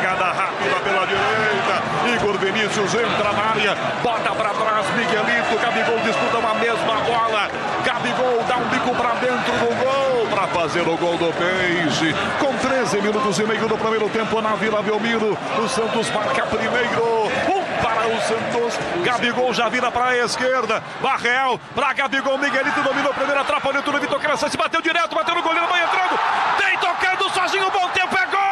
jogada rápida pela direita. Igor Vinícius entra na área, bota para trás, Miguelito, Gabigol disputa uma mesma bola. Gabigol dá um bico para dentro do gol para fazer o gol do Peixe. Com 13 minutos e meio do primeiro tempo na Vila Belmiro, o Santos marca primeiro. Para o Santos, Gabigol já vira para a esquerda. Barreal para Gabigol, Miguelito dominou a primeira, atrapalhou tudo, Vitor Crescente bateu direto, bateu no goleiro,